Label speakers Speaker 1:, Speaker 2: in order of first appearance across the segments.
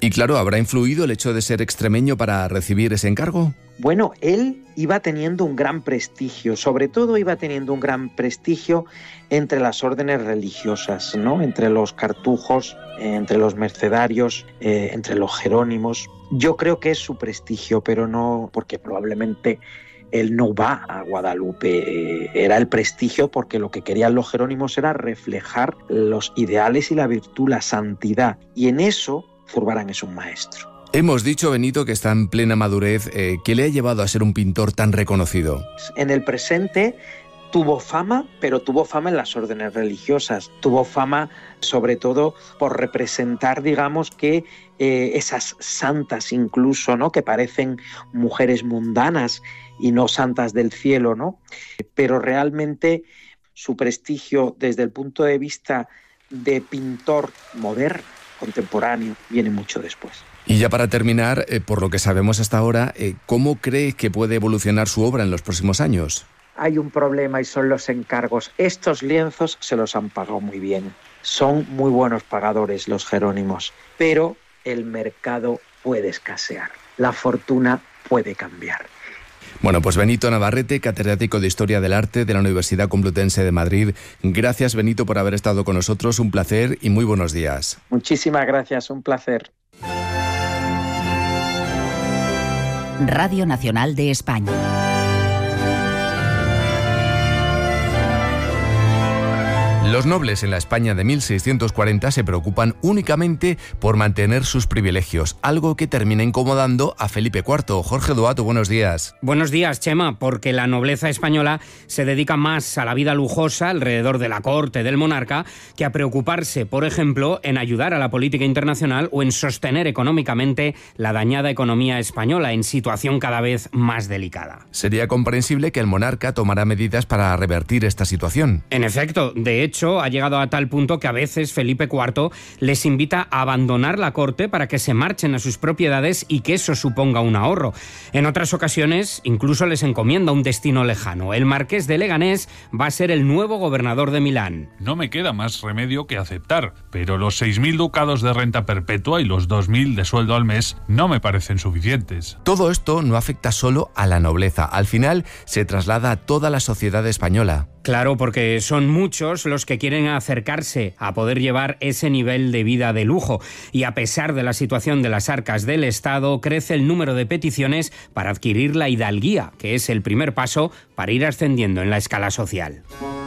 Speaker 1: Y claro, ¿habrá influido el hecho de ser extremeño para recibir ese encargo?
Speaker 2: Bueno, él iba teniendo un gran prestigio, sobre todo iba teniendo un gran prestigio entre las órdenes religiosas, ¿no? Entre los cartujos, entre los mercedarios, entre los jerónimos. Yo creo que es su prestigio, pero no porque probablemente él no va a Guadalupe. Era el prestigio porque lo que querían los jerónimos era reflejar los ideales y la virtud, la santidad. Y en eso Zurbarán es un maestro.
Speaker 1: Hemos dicho, Benito, que está en plena madurez. ¿Qué le ha llevado a ser un pintor tan reconocido?
Speaker 2: En el presente tuvo fama, pero tuvo fama en las órdenes religiosas. Tuvo fama sobre todo por representar, digamos, que esas santas incluso, ¿no? Que parecen mujeres mundanas y no santas del cielo, ¿no? Pero realmente su prestigio desde el punto de vista de pintor moderno, contemporáneo, viene mucho después.
Speaker 1: Y ya para terminar, por lo que sabemos hasta ahora, ¿cómo cree que puede evolucionar su obra en los próximos años?
Speaker 2: Hay un problema y son los encargos. Estos lienzos se los han pagado muy bien. Son muy buenos pagadores los jerónimos, pero el mercado puede escasear. La fortuna puede cambiar.
Speaker 1: Bueno, pues Benito Navarrete, catedrático de Historia del Arte de la Universidad Complutense de Madrid. Gracias, Benito, por haber estado con nosotros. Un placer y muy buenos días.
Speaker 2: Muchísimas gracias, un placer.
Speaker 3: Radio Nacional de España.
Speaker 1: Los nobles en la España de 1640 se preocupan únicamente por mantener sus privilegios, algo que termina incomodando a Felipe IV. Jorge Duato, buenos días.
Speaker 4: Buenos días, Chema, porque la nobleza española se dedica más a la vida lujosa alrededor de la corte del monarca que a preocuparse, por ejemplo, en ayudar a la política internacional o en sostener económicamente la dañada economía española en situación cada vez más delicada.
Speaker 1: Sería comprensible que el monarca tomara medidas para revertir esta situación.
Speaker 4: En efecto, de hecho, ha llegado a tal punto que a veces Felipe IV les invita a abandonar la corte para que se marchen a sus propiedades y que eso suponga un ahorro. En otras ocasiones, incluso les encomienda un destino lejano. El marqués de Leganés va a ser el nuevo gobernador de Milán.
Speaker 5: No me queda más remedio que aceptar, pero los 6.000 ducados de renta perpetua y los 2.000 de sueldo al mes no me parecen suficientes.
Speaker 1: Todo esto no afecta solo a la nobleza. Al final se traslada a toda la sociedad española.
Speaker 4: Claro, porque son muchos los que quieren acercarse a poder llevar ese nivel de vida de lujo. Y a pesar de la situación de las arcas del Estado, crece el número de peticiones para adquirir la hidalguía, que es el primer paso para ir ascendiendo en la escala social.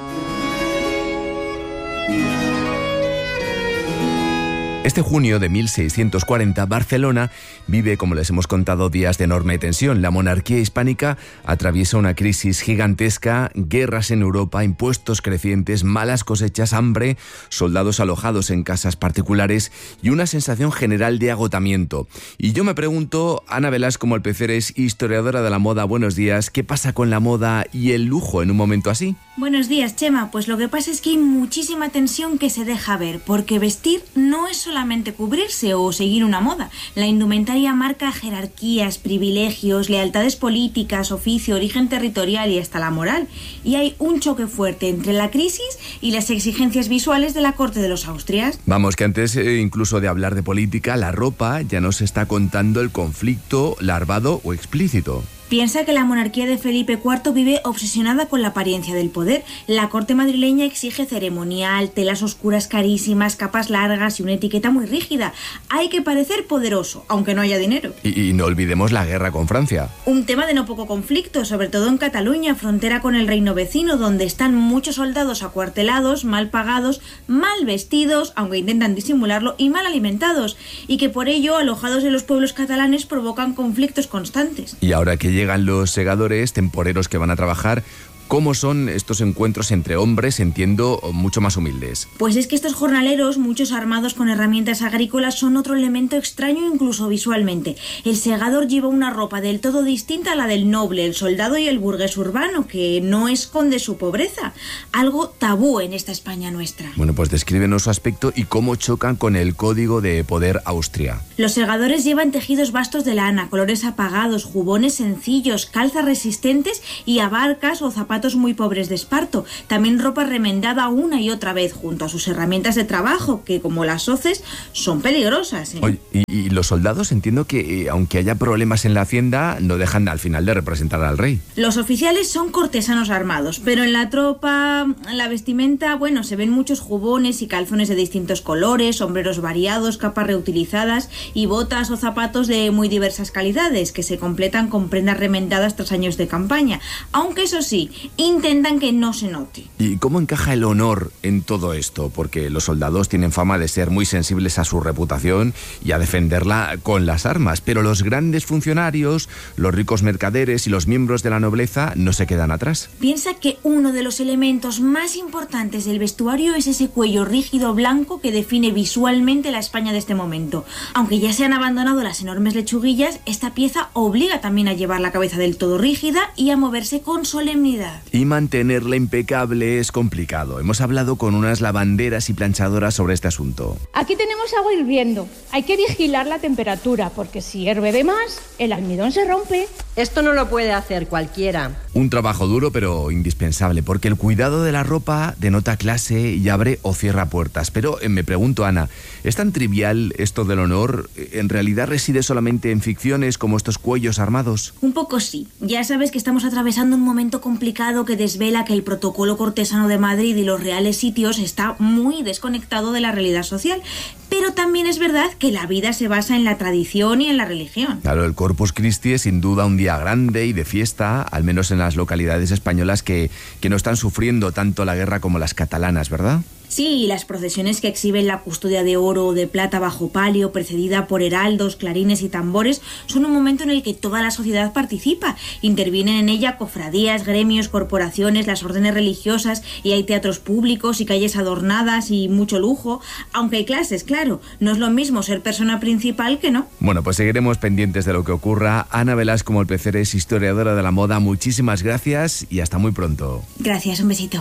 Speaker 1: Este junio de 1640, Barcelona vive, como les hemos contado, días de enorme tensión. La monarquía hispánica atraviesa una crisis gigantesca, guerras en Europa, impuestos crecientes, malas cosechas, hambre, soldados alojados en casas particulares y una sensación general de agotamiento. Y yo me pregunto, Ana Velasco Molpeceres, historiadora de la moda, buenos días, ¿qué pasa con la moda y el lujo en un momento así?
Speaker 6: Buenos días, Chema. Pues lo que pasa es que hay muchísima tensión que se deja ver, porque vestir no es solamente cubrirse o seguir una moda. La indumentaria marca jerarquías, privilegios, lealtades políticas, oficio, origen territorial y hasta la moral. Y hay un choque fuerte entre la crisis y las exigencias visuales de la corte de los Austrias.
Speaker 1: Vamos, que antes incluso de hablar de política, la ropa ya nos está contando el conflicto larvado o explícito.
Speaker 6: Piensa que la monarquía de Felipe IV vive obsesionada con la apariencia del poder. La corte madrileña exige ceremonial, telas oscuras carísimas, capas largas y una etiqueta muy rígida. Hay que parecer poderoso, aunque no haya dinero.
Speaker 1: Y no olvidemos la guerra con Francia.
Speaker 6: Un tema de no poco conflicto, sobre todo en Cataluña, frontera con el reino vecino, donde están muchos soldados acuartelados, mal pagados, mal vestidos, aunque intentan disimularlo, y mal alimentados, y que por ello, alojados en los pueblos catalanes, provocan conflictos constantes.
Speaker 1: Y ahora que llegan los segadores, temporeros que van a trabajar, ¿cómo son estos encuentros entre hombres, entiendo, mucho más humildes?
Speaker 6: Pues es que estos jornaleros, muchos armados con herramientas agrícolas, son otro elemento extraño incluso visualmente. El segador lleva una ropa del todo distinta a la del noble, el soldado y el burgués urbano, que no esconde su pobreza. Algo tabú en esta España nuestra.
Speaker 1: Bueno, pues descríbenos su aspecto y cómo chocan con el código de poder Austria.
Speaker 6: Los segadores llevan tejidos vastos de lana, colores apagados, jubones sencillos, calzas resistentes y abarcas o zapatos zapatos muy pobres de esparto, también ropa remendada una y otra vez junto a sus herramientas de trabajo, que como las hoces son peligrosas.
Speaker 1: Oye, y los soldados, entiendo que aunque haya problemas en la hacienda, no dejan al final de representar al rey.
Speaker 6: Los oficiales son cortesanos armados, pero en la tropa, la vestimenta, bueno, se ven muchos jubones y calzones de distintos colores, sombreros variados, capas reutilizadas y botas o zapatos de muy diversas calidades, que se completan con prendas remendadas tras años de campaña, aunque eso sí, intentan que no se note.
Speaker 1: ¿Y cómo encaja el honor en todo esto? Porque los soldados tienen fama de ser muy sensibles a su reputación y a defenderla con las armas, pero los grandes funcionarios, los ricos mercaderes y los miembros de la nobleza no se quedan atrás.
Speaker 6: Piensa que uno de los elementos más importantes del vestuario es ese cuello rígido blanco que define visualmente la España de este momento. Aunque ya se han abandonado las enormes lechuguillas, esta pieza obliga también a llevar la cabeza del todo rígida y a moverse con solemnidad.
Speaker 1: Y mantenerla impecable es complicado. Hemos hablado con unas lavanderas y planchadoras sobre este asunto.
Speaker 7: Aquí tenemos agua hirviendo. Hay que vigilar la temperatura, porque si hierve de más, el almidón se rompe.
Speaker 8: Esto no lo puede hacer cualquiera.
Speaker 1: Un trabajo duro pero indispensable, porque el cuidado de la ropa denota clase y abre o cierra puertas. Pero me pregunto, Ana, ¿es tan trivial esto del honor? ¿En realidad reside solamente en ficciones como estos cuellos armados?
Speaker 6: Un poco sí. Ya sabes que estamos atravesando un momento complicado que desvela que el protocolo cortesano de Madrid y los reales sitios está muy desconectado de la realidad social. Pero también es verdad que la vida se basa en la tradición y en la religión.
Speaker 1: Claro, el Corpus Christi es sin duda un día grande y de fiesta, al menos en las localidades españolas que no están sufriendo tanto la guerra como las catalanas, ¿verdad?
Speaker 6: Sí, y las procesiones que exhiben la custodia de oro o de plata bajo palio, precedida por heraldos, clarines y tambores, son un momento en el que toda la sociedad participa. Intervienen en ella cofradías, gremios, corporaciones, las órdenes religiosas, y hay teatros públicos y calles adornadas y mucho lujo. Aunque hay clases, claro, no es lo mismo ser persona principal que no.
Speaker 1: Bueno, pues seguiremos pendientes de lo que ocurra. Ana Velasco Molpeceres es historiadora de la moda. Muchísimas gracias y hasta muy pronto.
Speaker 6: Gracias, un besito.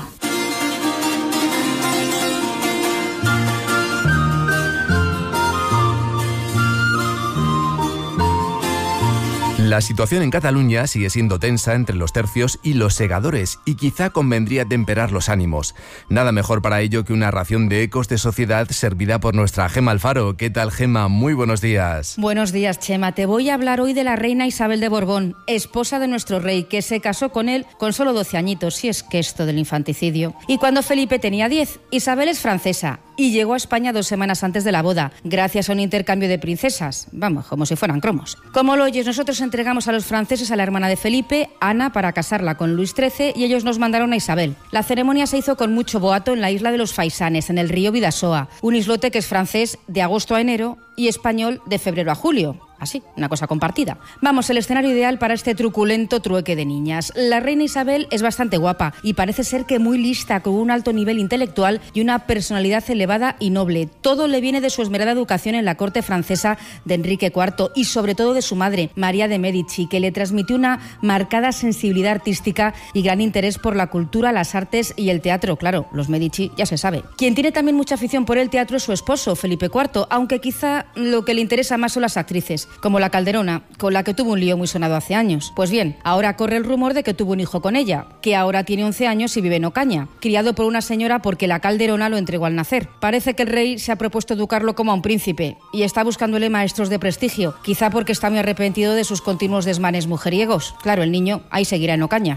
Speaker 1: La situación en Cataluña sigue siendo tensa entre los tercios y los segadores, y quizá convendría temperar los ánimos. Nada mejor para ello que una ración de ecos de sociedad servida por nuestra Gema Alfaro. ¿Qué tal, Gema? Muy buenos días.
Speaker 9: Buenos días, Chema. Te voy a hablar hoy de la reina Isabel de Borbón, esposa de nuestro rey, que se casó con él con solo 12 añitos, si es que esto del infanticidio. Y cuando Felipe tenía 10, Isabel es francesa y llegó a España 2 semanas antes de la boda, gracias a un intercambio de princesas. Vamos, como si fueran cromos. Como lo oyes, nosotros entregamos a los franceses a la hermana de Felipe, Ana, para casarla con Luis XIII, y ellos nos mandaron a Isabel. La ceremonia se hizo con mucho boato en la isla de los Faisanes, en el río Bidasoa, un islote que es francés de agosto a enero y español de febrero a julio. Así, una cosa compartida. Vamos, el escenario ideal para este truculento trueque de niñas. La reina Isabel es bastante guapa y parece ser que muy lista, con un alto nivel intelectual y una personalidad elevada y noble. Todo le viene de su esmerada educación en la corte francesa de Enrique IV y sobre todo de su madre, María de Medici, que le transmitió una marcada sensibilidad artística y gran interés por la cultura, las artes y el teatro. Claro, los Medici ya se sabe. Quien tiene también mucha afición por el teatro es su esposo, Felipe IV, aunque quizá lo que le interesa más son las actrices, como la Calderona, con la que tuvo un lío muy sonado hace años. Pues bien, ahora corre el rumor de que tuvo un hijo con ella, que ahora tiene 11 años y vive en Ocaña, criado por una señora porque la Calderona lo entregó al nacer. Parece que el rey se ha propuesto educarlo como a un príncipe y está buscándole maestros de prestigio, quizá porque está muy arrepentido de sus continuos desmanes mujeriegos. Claro, el niño ahí seguirá en Ocaña.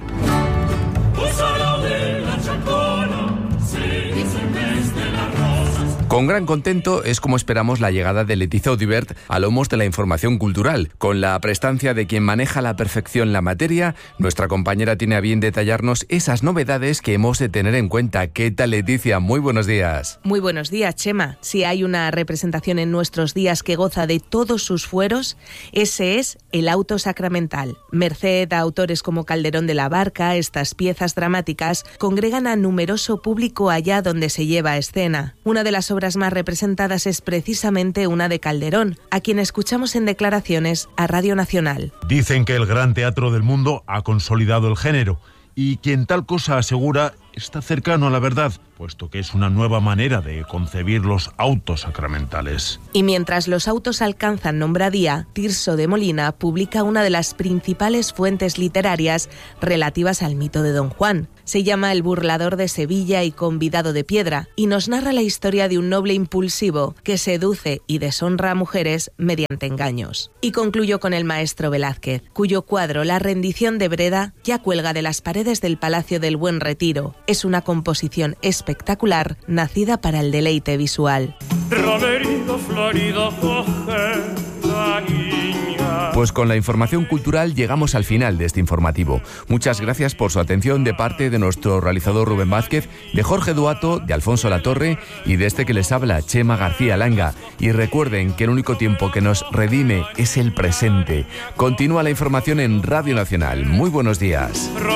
Speaker 1: Con gran contento es como esperamos la llegada de Letizia Audibert a lomos de la información cultural. Con la prestancia de quien maneja a la perfección la materia, nuestra compañera tiene a bien detallarnos esas novedades que hemos de tener en cuenta. ¿Qué tal, Letizia? Muy buenos días.
Speaker 10: Muy buenos días, Chema. Si hay una representación en nuestros días que goza de todos sus fueros, ese es el auto sacramental. Merced a autores como Calderón de la Barca, estas piezas dramáticas congregan a numeroso público allá donde se lleva a escena. Una de las obras más representadas es precisamente una de Calderón, a quien escuchamos en declaraciones a Radio Nacional.
Speaker 11: Dicen que el gran teatro del mundo ha consolidado el género y quien tal cosa asegura está cercano a la verdad, puesto que es una nueva manera de concebir los autos sacramentales.
Speaker 10: Y mientras los autos alcanzan nombradía, Tirso de Molina publica una de las principales fuentes literarias relativas al mito de Don Juan. Se llama El burlador de Sevilla y convidado de piedra, y nos narra la historia de un noble impulsivo que seduce y deshonra a mujeres mediante engaños. Y concluyo con el maestro Velázquez, cuyo cuadro La rendición de Breda ya cuelga de las paredes del Palacio del Buen Retiro. Es una composición espectacular, nacida para el deleite visual.
Speaker 1: Pues con la información cultural llegamos al final de este informativo. Muchas gracias por su atención de parte de nuestro realizador Rubén Vázquez, de Jorge Duato, de Alfonso Latorre y de este que les habla, Chema García Langa. Y recuerden que el único tiempo que nos redime es el presente. Continúa la información en Radio Nacional. Muy buenos días.